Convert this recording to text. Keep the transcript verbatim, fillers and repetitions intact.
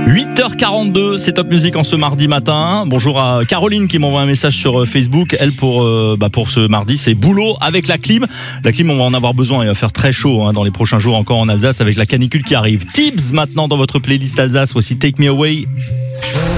huit heures quarante-deux, c'est Top Music en ce mardi matin. Bonjour à Caroline qui m'envoie un message sur Facebook. Elle, pour euh, bah pour ce mardi, c'est boulot avec la clim. La clim, on va en avoir besoin. Il va faire très chaud hein, dans les prochains jours encore en Alsace avec la canicule qui arrive. Tibbs maintenant dans votre playlist Alsace. Voici Take Me Away.